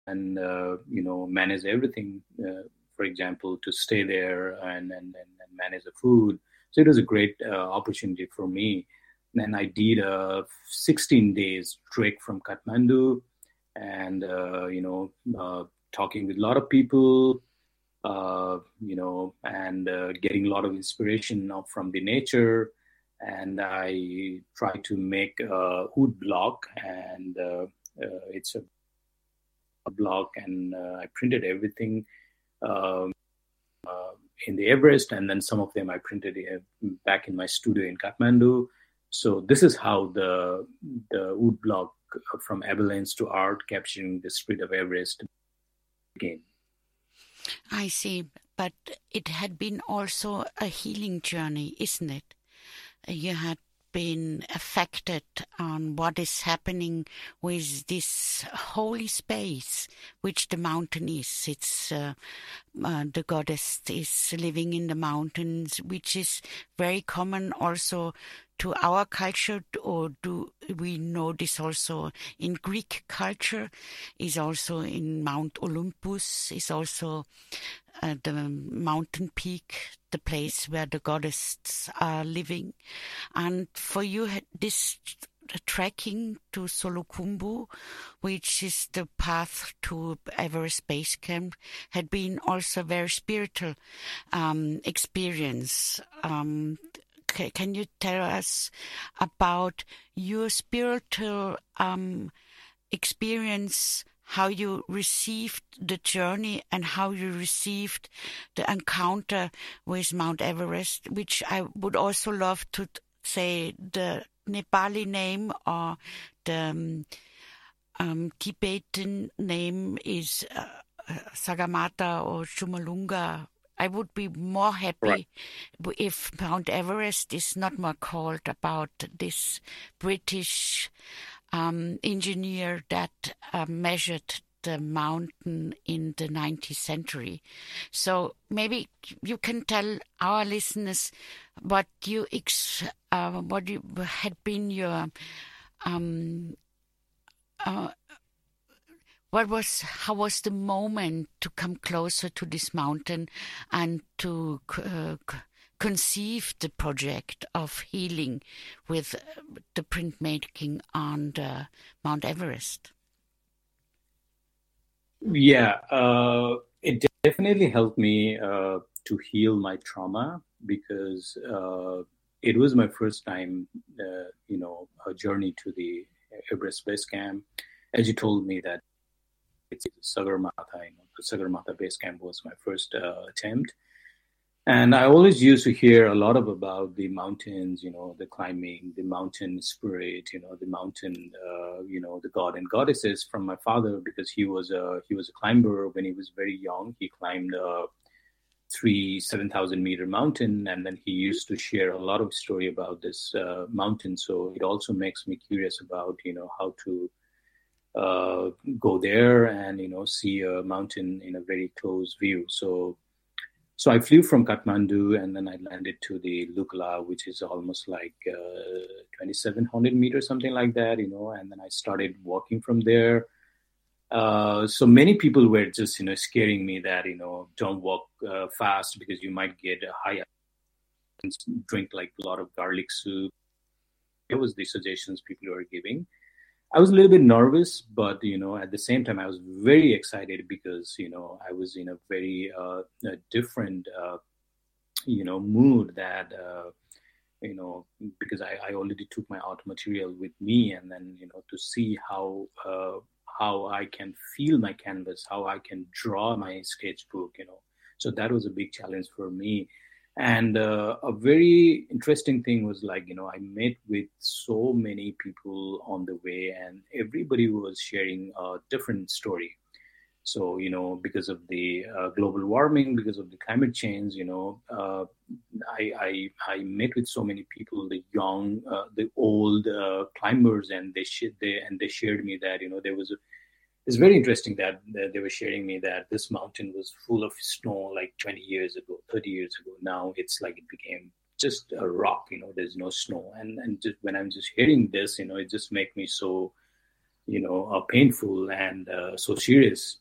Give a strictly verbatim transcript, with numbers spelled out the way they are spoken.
and uh, you know, manage everything. Uh, for example, to stay there and, and, and manage the food. So it was a great uh, opportunity for me. And I did a sixteen days trek from Kathmandu, and uh, you know, uh, talking with a lot of people, uh, you know, and uh, getting a lot of inspiration from the nature. And I try to make a wood block, and uh, uh, it's a block, and uh, I printed everything um, uh, in the Everest, and then some of them I printed uh, back in my studio in Kathmandu. So this is how the the wood block from avalanche to art, capturing the spirit of Everest, began. I see, but it had been also a healing journey, isn't it? You had been affected on what is happening with this holy space, which the mountain is. It's uh, uh, the goddess is living in the mountains, which is very common also to our culture, or do we know this also in Greek culture, is also in Mount Olympus, is also uh, the mountain peak, the place where the goddesses are living. And for you, this trekking to Solukhumbu, which is the path to Everest Base Camp, had been also a very spiritual um, experience. Um, Can you tell us about your spiritual um, experience, how you received the journey and how you received the encounter with Mount Everest, which I would also love to say the Nepali name, or the um, um, Tibetan name is uh, Sagarmatha or Chomolungma. I would be more happy right. if Mount Everest is not more called about this British um, engineer that uh, measured the mountain in the nineteenth century. So maybe you can tell our listeners what you ex- uh, what you had been your um, uh, What was, how was the moment to come closer to this mountain and to uh, conceive the project of healing with the printmaking on the Mount Everest? Yeah, uh, it definitely helped me uh, to heal my trauma, because uh, it was my first time, uh, you know, a journey to the Everest Base Camp. As you told me that it's Sagarmatha, you know, the Sagarmatha Base Camp was my first uh, attempt. And I always used to hear a lot of about the mountains, you know, the climbing, the mountain spirit, you know, the mountain, uh, you know, the god and goddesses from my father, because he was a he was a climber when he was very young. He climbed a three seven thousand meter mountain, and then he used to share a lot of story about this uh, mountain. So it also makes me curious about, you know, how to uh, go there and, you know, see a mountain in a very close view. So. So I flew from Kathmandu, and then I landed to the Lukla, which is almost like uh, twenty-seven hundred meters, something like that, you know, and then I started walking from there. Uh, so many people were just, you know, scaring me that, you know, don't walk uh, fast because you might get a high, drink like a lot of garlic soup. It was the suggestions people were giving. I was a little bit nervous, but, you know, at the same time, I was very excited because, you know, I was in a very uh, a different, uh, you know, mood that, uh, you know, because I, I already took my art material with me, and then, you know, to see how uh, how I can feel my canvas, how I can draw my sketchbook, you know. So that was a big challenge for me. And uh, a very interesting thing was, like, you know, I met with so many people on the way, and everybody was sharing a different story. So, you know, because of the uh, global warming, because of the climate change, you know, uh, I, I I met with so many people, the young, uh, the old uh, climbers, and they, sh- they and they shared me that, you know, there was a it's very interesting that, that they were sharing me that this mountain was full of snow like twenty years ago, thirty years ago. Now it's like it became just a rock, you know, there's no snow. And and just when I'm just hearing this, you know, it just makes me so you know, uh, painful and uh, so serious.